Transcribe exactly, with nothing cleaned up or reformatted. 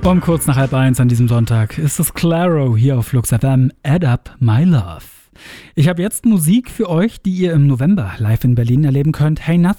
Um kurz nach halb eins an diesem Sonntag ist es Claro hier auf Flux F M, Add Up My Love. Ich habe jetzt Musik für euch, die ihr im November live in Berlin erleben könnt. Hey Nothing